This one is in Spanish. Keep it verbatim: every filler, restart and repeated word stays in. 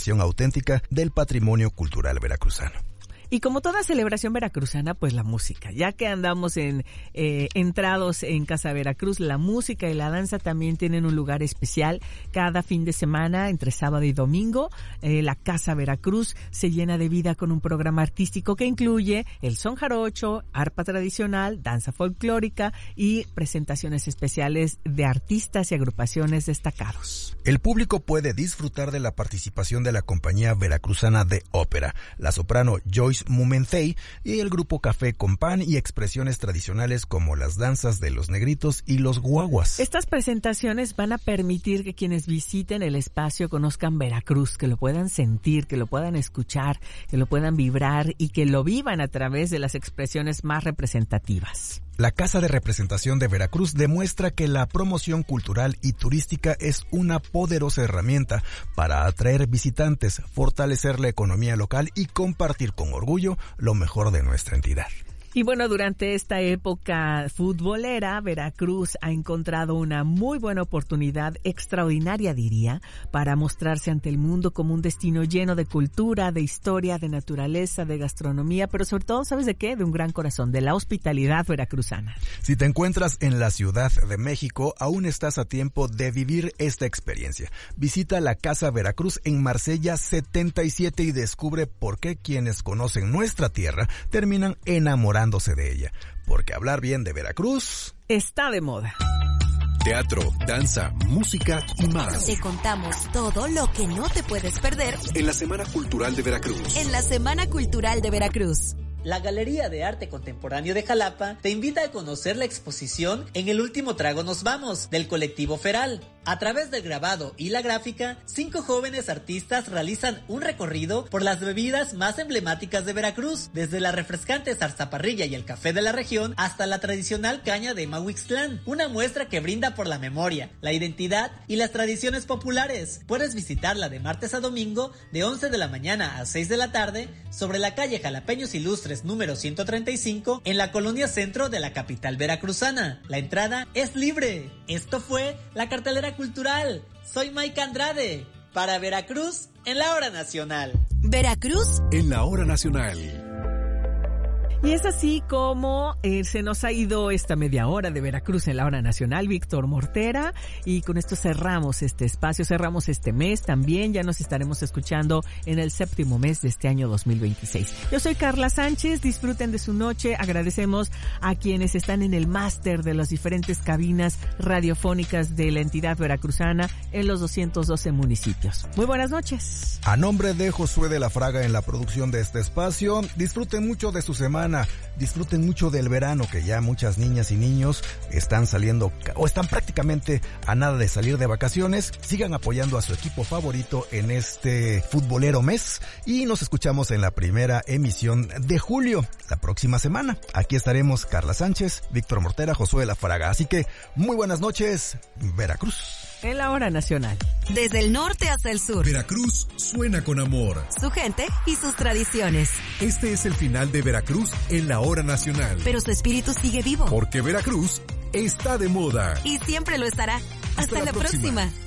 expresión auténtica del patrimonio cultural veracruzano. Y como toda celebración veracruzana, pues la música. Ya que andamos en eh, entrados en Casa Veracruz, la música y la danza también tienen un lugar especial. Cada fin de semana, entre sábado y domingo, eh, la Casa Veracruz se llena de vida con un programa artístico que incluye el son jarocho, arpa tradicional, danza folclórica y presentaciones especiales de artistas y agrupaciones destacados. El público puede disfrutar de la participación de la compañía veracruzana de ópera, la soprano Joyce Mumentey y el grupo Café con Pan y expresiones tradicionales como las danzas de los negritos y los guaguas. Estas presentaciones van a permitir que quienes visiten el espacio conozcan Veracruz, que lo puedan sentir, que lo puedan escuchar, que lo puedan vibrar y que lo vivan a través de las expresiones más representativas. La Casa de Representación de Veracruz demuestra que la promoción cultural y turística es una poderosa herramienta para atraer visitantes, fortalecer la economía local y compartir con orgullo lo mejor de nuestra entidad. Y bueno, durante esta época futbolera, Veracruz ha encontrado una muy buena oportunidad, extraordinaria diría, para mostrarse ante el mundo como un destino lleno de cultura, de historia, de naturaleza, de gastronomía, pero sobre todo, ¿sabes de qué? De un gran corazón, de la hospitalidad veracruzana. Si te encuentras en la Ciudad de México, aún estás a tiempo de vivir esta experiencia. Visita la Casa Veracruz en Marsella setenta y siete y descubre por qué quienes conocen nuestra tierra terminan enamorando de ella, porque hablar bien de Veracruz está de moda. Teatro, danza, música y más. Te contamos todo lo que no te puedes perder en la Semana Cultural de Veracruz. En la Semana Cultural de Veracruz. La Galería de Arte Contemporáneo de Jalapa te invita a conocer la exposición En el último trago nos vamos, del colectivo Feral. A través del grabado y la gráfica, cinco jóvenes artistas realizan un recorrido por las bebidas más emblemáticas de Veracruz, desde la refrescante zarzaparrilla y el café de la región hasta la tradicional caña de Mahuixtlán, una muestra que brinda por la memoria, la identidad y las tradiciones populares. Puedes visitarla de martes a domingo de once de la mañana a seis de la tarde sobre la calle Jalapeños Ilustres número ciento treinta y cinco en la colonia centro de la capital veracruzana. La entrada es libre. Esto fue la cartelera cultural. Soy Mike Andrade para Veracruz en la hora nacional. Veracruz en la hora nacional. Y es así como eh, se nos ha ido esta media hora de Veracruz en la hora nacional, Víctor Mortera, y con esto cerramos este espacio, cerramos este mes también, ya nos estaremos escuchando en el séptimo mes de este año dos mil veintiséis. Yo soy Carla Sánchez, disfruten de su noche, agradecemos a quienes están en el máster de las diferentes cabinas radiofónicas de la entidad veracruzana en los doscientos doce municipios. Muy buenas noches. A nombre de Josué de la Fraga en la producción de este espacio, disfruten mucho de su semana. Disfruten mucho del verano, que ya muchas niñas y niños están saliendo o están prácticamente a nada de salir de vacaciones. Sigan apoyando a su equipo favorito en este futbolero mes y nos escuchamos en la primera emisión de julio, la próxima semana. Aquí estaremos Carla Sánchez, Víctor Mortera, Josué de la Fraga. Así que muy buenas noches, Veracruz. En la hora nacional. Desde el norte hasta el sur. Veracruz suena con amor. Su gente y sus tradiciones. Este es el final de Veracruz en la hora nacional. Pero su espíritu sigue vivo. Porque Veracruz está de moda. Y siempre lo estará. Hasta, Hasta la, la próxima. próxima.